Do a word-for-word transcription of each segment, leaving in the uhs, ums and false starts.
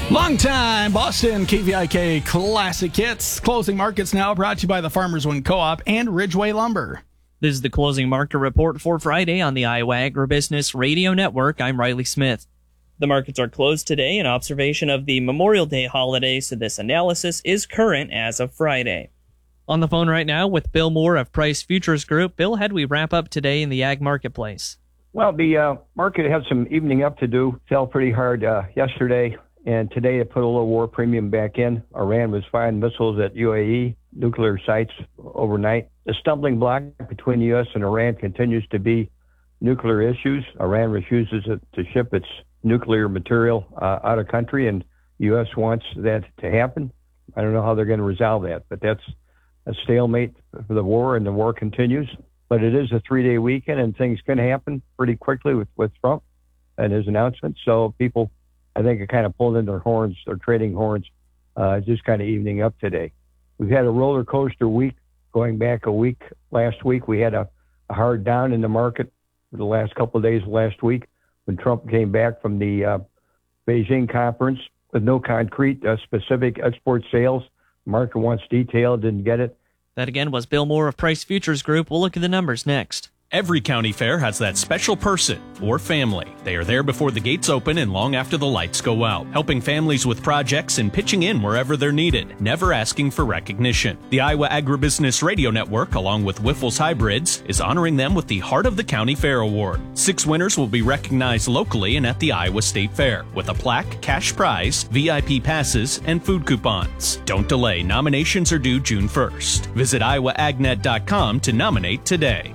Long time Boston K V I K Classic Hits. Closing markets now brought to you by the Farmers Win Co-op and Ridgeway Lumber. This is the closing market report for Friday on the Iowa Agribusiness Radio Network. I'm Riley Smith. The markets are closed today in observation of the Memorial Day holiday, so this analysis is current as of Friday. On the phone right now with Bill Moore of Price Futures Group. Bill, how do we wrap up today in the ag marketplace? Well, the uh, market had some evening up to do. Fell pretty hard uh, yesterday. And today it put a little war premium back in. Iran was firing missiles at U A E nuclear sites overnight. The stumbling block between the U S and Iran continues to be nuclear issues. Iran refuses to ship its nuclear material uh, out of country, and the U S wants that to happen. I don't know how they're going to resolve that, but that's a stalemate for the war, and the war continues. But it is a three-day weekend, and things can happen pretty quickly with, with Trump and his announcement. So people, I think, are kind of pulling in their horns. They're trading horns, uh, just kind of evening up today. We've had a roller coaster week. Going back a week, last week, we had a, a hard down in the market for the last couple of days last week when Trump came back from the uh, Beijing conference with no concrete uh, specific export sales. The market wants detail, didn't get it. That again was Bill Moore of Price Futures Group. We'll look at the numbers next. Every county fair has that special person or family. They are there before the gates open and long after the lights go out, helping families with projects and pitching in wherever they're needed, never asking for recognition. The Iowa Agribusiness Radio Network, along with Wyffels Hybrids, is honoring them with the Heart of the County Fair Award. Six winners will be recognized locally and at the Iowa State Fair, with a plaque, cash prize, V I P passes, and food coupons. Don't delay. Nominations are due June first. Visit iowa ag net dot com to nominate today.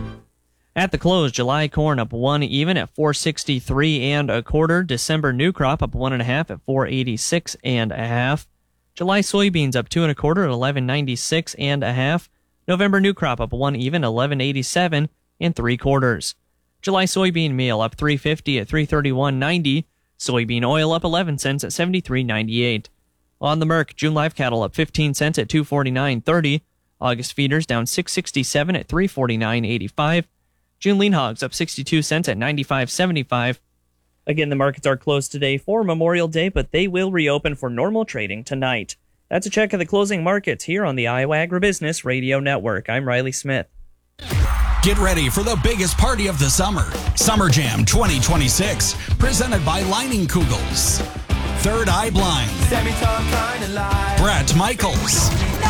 At the close, July corn up one even at four sixty-three and a quarter. December new crop up one and a half at four eighty-six and a half. July soybeans up two and a quarter at eleven ninety-six and a half. November new crop up one even, eleven eighty-seven and three quarters. July soybean meal up three fifty at three thirty-one ninety. Soybean oil up eleven cents at seventy-three ninety-eight. On the Merc, June live cattle up fifteen cents at two forty-nine thirty. August feeders down six sixty-seven at three forty-nine eighty-five. June lean hogs up sixty-two cents at ninety-five seventy-five. Again, the markets are closed today for Memorial Day, but they will reopen for normal trading tonight. That's a check of the closing markets here on the Iowa Agribusiness Radio Network. I'm Riley Smith. Get ready for the biggest party of the summer. Summer Jam twenty twenty-six, presented by Lining Kugels. Third Eye Blind. Brett Michaels.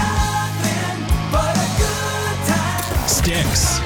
Styx.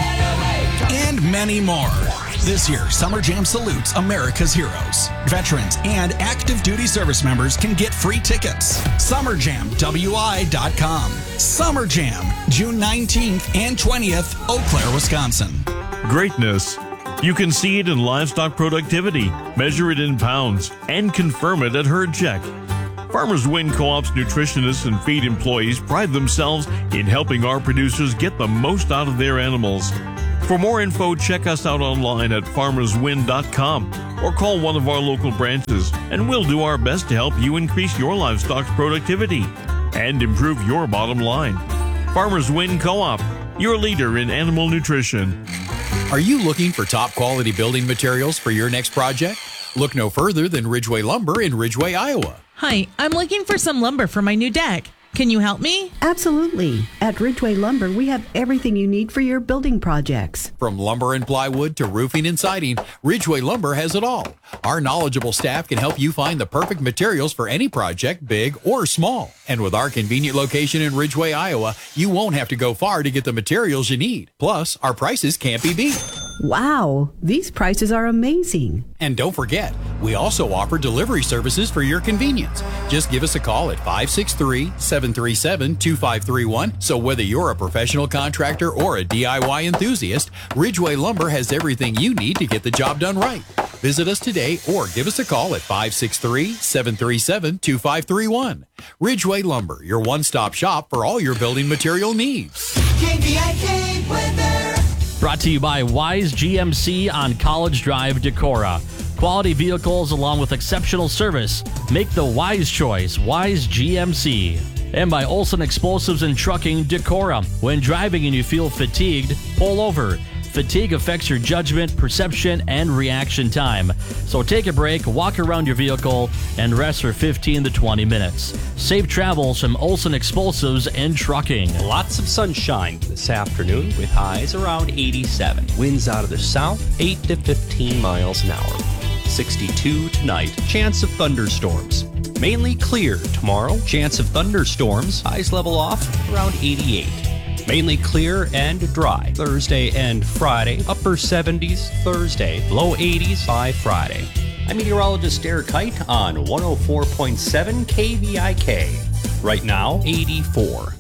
And many more. This year, Summer Jam salutes America's heroes. Veterans and active duty service members can get free tickets. summer jam w i dot com. Summer Jam, June nineteenth and twentieth, Eau Claire, Wisconsin. Greatness. You can see it in livestock productivity, measure it in pounds, and confirm it at Herd Check. Farmers Win Co-op's nutritionists and feed employees pride themselves in helping our producers get the most out of their animals. For more info, check us out online at farmers win dot com or call one of our local branches, and we'll do our best to help you increase your livestock's productivity and improve your bottom line. Farmers Win Co-op, your leader in animal nutrition. Are you looking for top quality building materials for your next project? Look no further than Ridgeway Lumber in Ridgeway, Iowa. Hi, I'm looking for some lumber for my new deck. Can you help me? Absolutely. At Ridgeway Lumber, we have everything you need for your building projects. From lumber and plywood to roofing and siding, Ridgeway Lumber has it all. Our knowledgeable staff can help you find the perfect materials for any project, big or small. And with our convenient location in Ridgeway, Iowa, you won't have to go far to get the materials you need. Plus, our prices can't be beat. Wow, these prices are amazing. And don't forget, we also offer delivery services for your convenience. Just give us a call at five six three, seven three seven, two five three one. So whether you're a professional contractor or a D I Y enthusiast, Ridgeway Lumber has everything you need to get the job done right. Visit us today or give us a call at five six three, seven three seven, two five three one. Ridgeway Lumber, your one-stop shop for all your building material needs. K V I K weather. Brought to you by Wise G M C on College Drive, Decorah. Quality vehicles along with exceptional service. Make the wise choice, Wise G M C. And by Olson Explosives and Trucking, Decorah. When driving and you feel fatigued, pull over. Fatigue affects your judgment, perception, and reaction time. So take a break, walk around your vehicle, and rest for fifteen to twenty minutes. Safe travels from Olson Explosives and Trucking. Lots of sunshine this afternoon with highs around eighty-seven. Winds out of the south, eight to fifteen miles an hour. sixty-two tonight. Chance of thunderstorms. Mainly clear tomorrow. Chance of thunderstorms. Highs level off around eighty-eight. Mainly clear and dry Thursday and Friday. Upper seventies Thursday. Low eighties by Friday. I'm meteorologist Derek Kite on one oh four point seven K V I K. Right now, eighty-four.